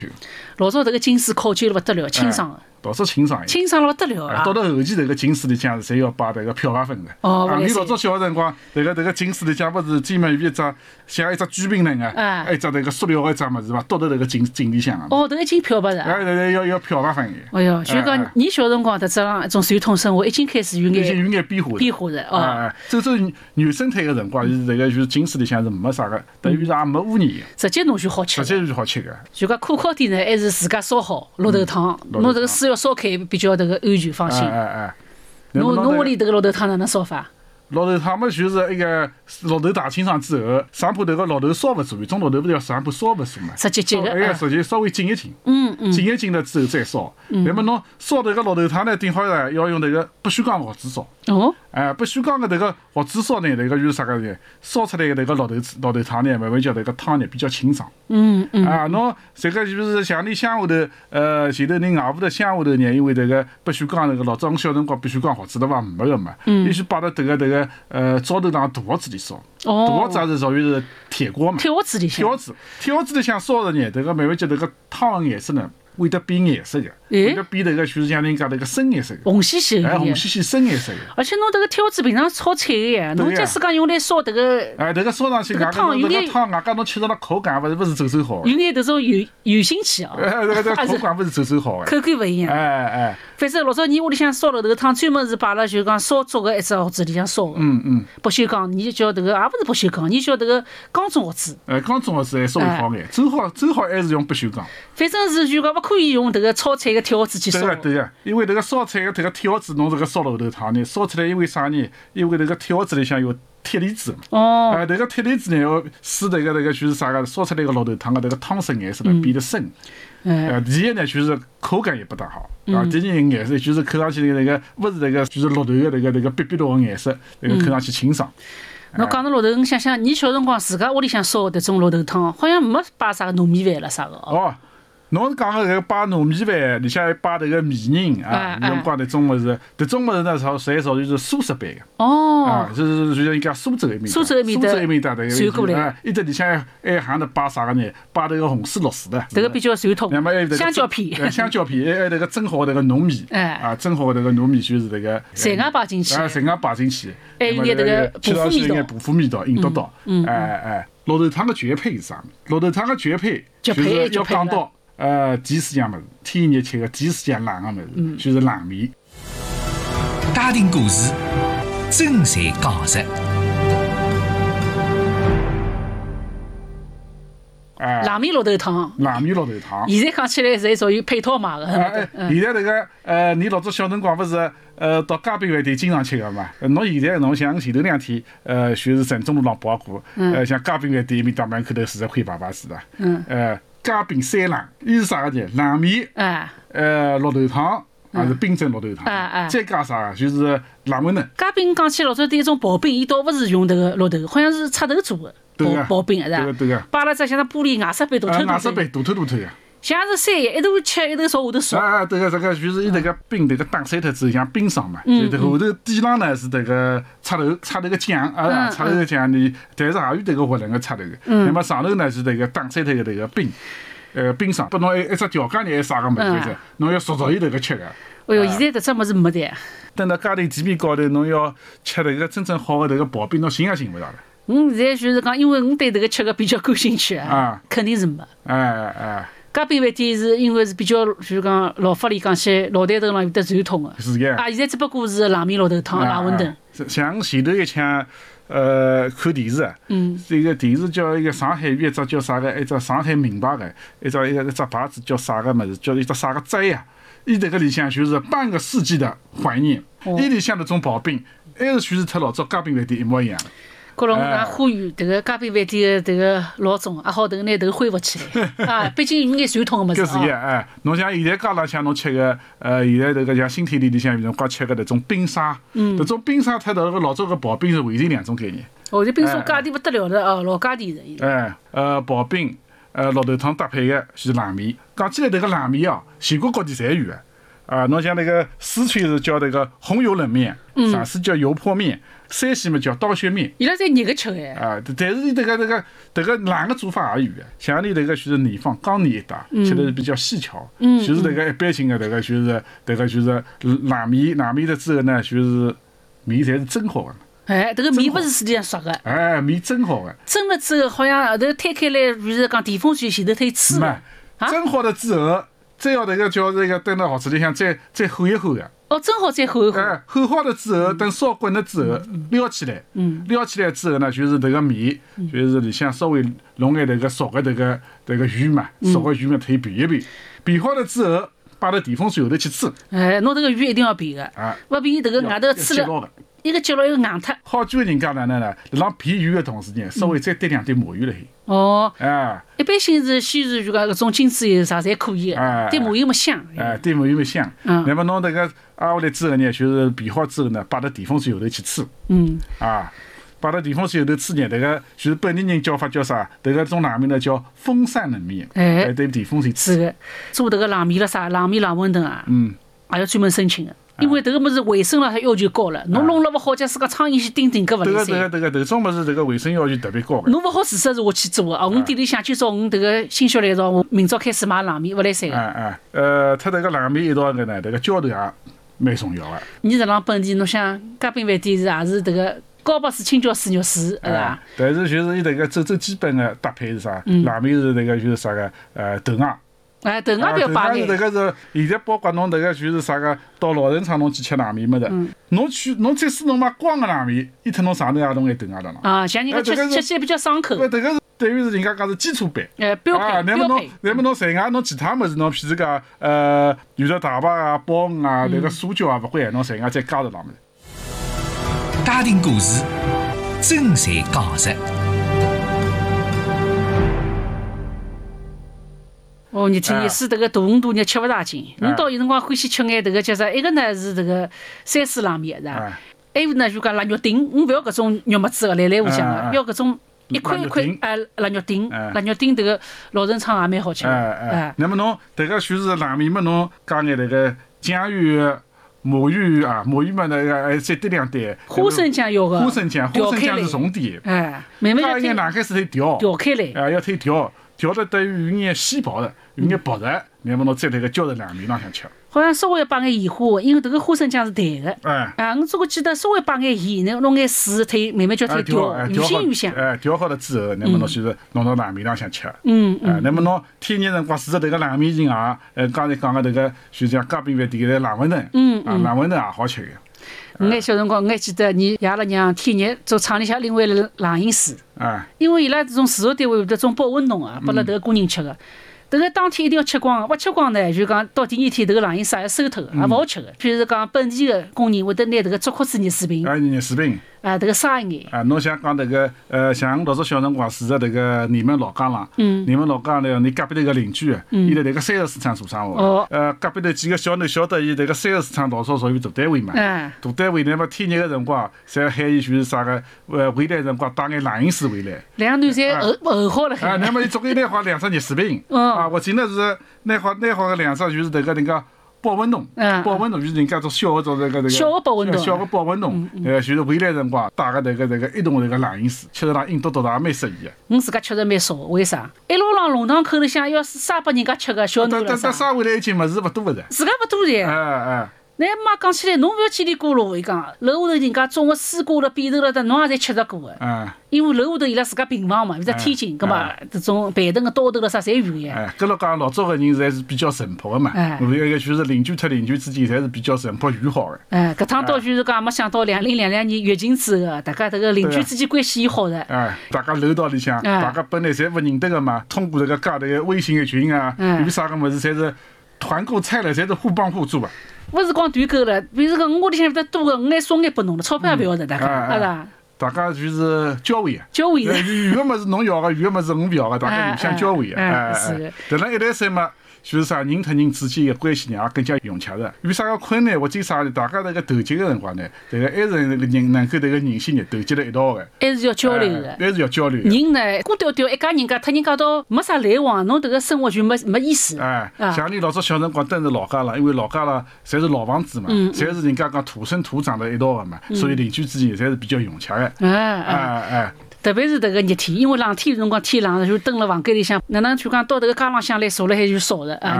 老早这个金丝考究了不得了，清爽的。 老早清爽， 清爽了不得了啊！ 到了后期这个进士里向侪要摆这个漂白粉的。你老早小辰光，这个进士里向不是专门有一只像一只锯柄那个，一只那个塑料的一只么子吧，倒到那个井里向的。 都已经漂白了。 要漂白粉的。 哎哟，就讲你小辰光的这样一种传统生活，已经开始有眼变化的哦。 走原生态的辰光，这个就是进士里向是没啥个，等于是也没污染的。 直接侬就好吃。 直接就好吃的。 就讲可靠点呢，还是自家烧好绿豆汤，侬这个水要烧开比较这个安全放心。侬屋里这个绿豆汤哪能烧法？ 绿豆汤嘛，就是一个绿豆打清爽之后，上铺这个绿豆烧不住，种绿豆不是要上铺烧不住嘛？ 直接的。 直接稍微浸一浸。浸一浸了之后再烧。那么侬烧这个绿豆汤呢，顶好呢要用那个不锈钢锅子烧。不锈钢的这个锅子烧呢，那个就是啥个呢？烧出来的那个绿豆汤呢，慢慢叫那个汤呢比较清爽。侬这个就是像你乡下头，前头你外屋头乡下头呢，因为这个不锈钢那个老早我小辰光不锈钢锅子对伐没个嘛，必须摆到这个灶头上大锅子里烧。大锅子也是属于是铁锅嘛。 铁锅子里向。 铁锅子里向烧的呢，这个慢慢叫这个汤的颜色呢。会得变颜色的，会得变那个就是像人家那个深颜色的， 红兮兮的， 红兮兮深颜色的。 而且侬这个铁锅子平常炒菜的呀，侬假使讲用来烧这个， 这个烧上去，汤有点汤，外加侬吃到了口感不是走手好， 有点这种油腥气啊。 这个口感不是走手好， 口感不一样。反正老早你屋里向烧了这个汤，专门是摆了就讲烧竹的一只锅子里向烧的。不锈钢，你叫这个也不是不锈钢，你叫这个钢中锅子。 钢中锅子还稍微好眼，最好还是用不锈钢。 反正是就讲不可以用这个炒菜的铁锅子去烧。 对个，因为这个烧菜的这个铁锅子，侬这个烧绿豆汤呢，烧出来因为啥呢？因为这个铁锅子里向有铁离子嘛。这个铁离子呢，要使这个就是啥个烧出来的绿豆汤的这个汤色颜色呢变得深。第一呢，就是口感也不大好。第二颜色就是看上去的那个不是那个就是绿豆的那个碧碧绿的颜色，那个看上去清爽。 侬讲到绿豆，你想想，你小辰光自家屋里向烧的这种绿豆汤，好像没摆啥个糯米饭了啥个哦。 侬讲个这个摆糯米饭，里向摆这个米仁啊，有辰光那种么子，这种么子呢，侪属于是苏式版的。就是就像人家苏州一面的传过来。 一直里向还含的摆啥个呢？摆这个红丝绿丝的。 这个比较传统。香蕉片。 香蕉片，还那个蒸好那个糯米。蒸好那个糯米就是这个。 菜芽摆进去。 菜芽摆进去。 还有点这个捕腐味道，引得到。绿豆汤的绝配是啥？绿豆汤的绝配就是要讲到。鸡丝酱么子，天热吃个鸡丝酱冷个么子，就是冷面。 家庭故事，真实讲述。 冷面绿豆汤。现在讲起来侪属于配套买个。 现在这个你老早小辰光不是到街边饭店经常吃个嘛？侬现在侬像前头2天就是城中路上跑过，像街边饭店面大门口头40块爸爸似的。街边三冷，伊是啥个呢？冷面，绿豆汤，还是冰镇绿豆汤，再加啥？就是冷馄饨。 街边讲起老早的一种刨冰，伊倒不是用这个绿豆，好像是插头做的刨冰，是吧？摆了只像那玻璃瓦斯杯，大透的。 像是山一头吃一头朝下头烧。 这个就是伊这个冰这个打散脱之后像冰霜嘛，就后头底上呢是这个插头个酱插头个酱呢，但是也有这个活人个插头个。那么上头呢是这个打散脱个这个冰，冰霜，拨侬一只调羹呢还啥个物事，侬要熟伊这个吃个。 哎哟，现在这只物事没得。 等到家庭地面高头，侬要吃这个真正好的这个刨冰，侬寻也寻勿到了。 现在就是讲，因为我对这个吃个比较感兴趣肯定是没。街边饭店是因为是比较就是讲老法里讲起老台头上有得传统的。 是个。 现在只不过是冷面绿豆汤、冷馄饨。 像前头一腔看电视这个电视叫一个上海有一只叫啥个，一只上海名牌的，一只牌子叫啥个么子，叫一只啥个斋呀？伊这个里向就是半个世纪的怀念，伊里向那种刨冰，还是全是和老早街边饭店一模一样。 可能我呼吁这个街边饭店的这个老总也好，拿头恢复起来毕竟有眼传统的物事。 搿是个侬像现在街浪向侬吃个现在这个像新天地里向有辰光吃个那种冰沙，这种冰沙和那个老早个刨冰是完全2种概念。 这冰沙价钿不得了的老价钿的。刨冰绿豆汤搭配个是冷面。讲起来这个冷面效果高低侪有侬像那个四川是叫那个红油冷面，陕西叫油泼面，山西嘛叫刀削面。 伊拉在热个吃哎。 但是你这个冷的做法也有的，像你这个就是米放刚捏一打，吃的是比较细巧。就是这个一般性的这个就是冷面的之后呢，就是面侪是蒸好的。 这个面不是实际上刷的。 面蒸好的。 蒸了之后，好像后头摊开来，就是讲电风扇前头可以吹的。 蒸好了之后，再要这个叫这个等到盒子里向再厚一厚的。 蒸好再厚一厚。 厚好了之后，等烧滚了之后，撩起来。撩起来之后呢，就是这个面，就是里向稍微弄眼这个熟的这个鱼嘛，熟的鱼嘛可以避一避。避好了之后，摆到电风扇后头去吹。 侬这个鱼一定要避的，不避这个外头吹了。一个接牢一个硬脱。 好句人家呢，让避鱼的同时呢，稍微再滴2滴麻油了海。 一般性是西厨就讲搿种精致油啥侪可以的，滴麻油么香。 滴麻油么香。那么侬这个下来之后呢，就是避好之后呢，摆到电风扇后头去吹。摆到电风扇后头吹呢，这个就是本地人叫法叫啥？这个种冷面呢叫风扇冷面。对电风扇吹。 是的，做这个冷面了啥？冷面冷馄饨啊。也要专门申请的。因为这个么子卫生了，它要求高了。侬弄了不好，假使个苍蝇去叮搿勿来塞。 这种么子这个卫生要求特别高的。 侬勿好自说是我去做的我店里向今朝我这个心血来潮，我明朝开始卖冷面，勿来塞个。 它这个冷面一道个呢，这个浇头也蛮重要的。 你这浪本地，侬想嘉宾饭店是也是这个高巴水、青椒水、肉水，是吧？ 但是就是伊这个最基本的搭配是啥？冷面是那个就是啥个豆芽。 豆芽不要摆眼。 这个是现在包括侬这个就是啥个到老人厂侬去吃冷面么的，侬即使侬买光个冷面，伊特侬上头也弄眼豆芽的了。像人家吃起来比较爽口。 这个是等于是人家讲是基础版。 标配。 那么侬随外侬其他么子侬譬如讲有的大排啊、鲍鱼啊、那个酥椒啊勿会，侬随外再加入上面。 家庭故事，真侪讲实。 热天热死这个大鱼大肉吃勿大进。侬到有辰光欢喜吃眼这个叫啥？一个呢是这个山水冷面，是吧？还有呢就讲腊肉丁，勿要搿种肉末子个来来互相个，要搿种一块一块腊肉丁。腊肉丁这个老人厂也蛮好吃的。 那么侬这个就是冷面嘛，侬加眼那个酱油、麻油啊，麻油嘛那个再滴2滴。 花生酱要个。花生酱是重点。 慢慢加一眼冷开水调。 调开来。 要推调得等于有眼稀薄的，有眼薄的，那么侬再那个浇在冷面上向吃。 好像稍微要摆眼盐花，因为这个花生酱是淡的。我这个记得稍微摆眼盐，然后弄眼水，慢慢叫它调，越咸越香。 调好了之后，那么侬就是弄到冷面上向吃。那么侬天热辰光除了这个冷面以外，刚才讲的这个就像嘉宾饭店的冷馄饨，冷馄饨也好吃的。 我小辰光，我还记得你爷拉娘天热做厂里向另外冷饮水，因为伊拉这种自助单位有这种保温桶啊，拨了迭个工人吃的。这个当天一定要吃光，勿吃光呢，就讲到第2天这个冷饮水要收脱的，也勿好吃的。譬如讲本地的工人会得拿这个竹壳子热水瓶， 热水瓶， 这个杀一眼。 侬想讲这个像我老早小辰光住在这个你们老江浪，你们老江呢，你隔壁头个邻居，伊在这个30市场做生活。隔壁头几个小囡晓得伊这个30市场老早属于大单位嘛。大单位那么天热个辰光，侪喊伊就是啥个回来辰光带眼冷饮水回来。 两个囡侪候好了。 那么伊总归拿好2只热水瓶。我真的是拿好个2只，就是这个人家保温桶，保温桶就是人家做小的做这个小的保温桶， 小的保温桶，就是回来辰光带个这个一桶这个冷饮水，吃着那硬嘟嘟的也蛮适意的。 我自家吃着蛮少，为啥？一路浪弄堂口里向要是杀拨人家吃个小囡了啥？ 但杀回来一斤物事勿多的。 自家勿多的。那妈讲起来，侬勿要叽里咕噜，伊讲楼下头人家种个水果了、扁豆了的，侬也侪吃着过的。因为楼下头伊拉自家平房嘛，有只天井，葛末这种板凳个刀头了啥侪有的。 搿老讲老早个人侪是比较淳朴个嘛，一个就是邻居和邻居之间侪是比较淳朴友好的。 搿趟倒就是讲没想到2022年疫情之后，大家这个邻居之间关系也好的。 大家楼道里向，大家本来侪勿认得个嘛，通过这个加这个微信个群啊，有啥个物事侪是团购菜了，侪是互帮互助啊。 勿是光团购了，比如讲我屋里向有得多个，我还送眼拨侬了，钞票也勿要的，大家，是吧？ 大家就是交换， 交换的。 有个物事侬要个，有个物事我不要个，大家互相交换。 是。 但是一台山嘛， 就是啥人和人之间的关系呢也更加融洽的。遇啥个困难或者啥大家这个投机的辰光呢，这个还是人能够这个人心呢投机在一道的， 还是要交流的， 还是要交流。 人呢，孤调调一家人家，他人家到没啥来往，侬这个生活就没意思。 像你老早小辰光蹲在老家了，因为老家了侪是老房子嘛，侪是人家讲土生土长的一道的嘛，所以邻居之间侪是比较融洽的。 特别是这个热天，因为冷天有辰光天冷，就蹲辣房间里向，哪能就讲到这个街浪向来坐了海就烧的啊。